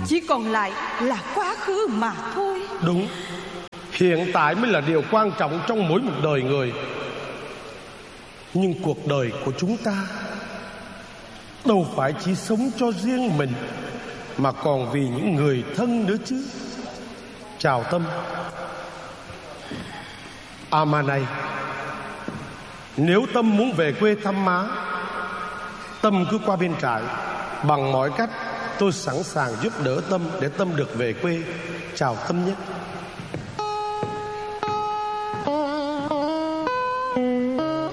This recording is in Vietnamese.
chỉ còn lại là quá khứ mà thôi. Đúng, hiện tại mới là điều quan trọng trong mỗi một đời người. Nhưng cuộc đời của chúng ta đâu phải chỉ sống cho riêng mình, mà còn vì những người thân nữa chứ. Chào Tâm. Mà này, nếu Tâm muốn về quê thăm má, Tâm cứ qua bên trại. Bằng mọi cách tôi sẵn sàng giúp đỡ Tâm để Tâm được về quê. Chào Tâm nhé.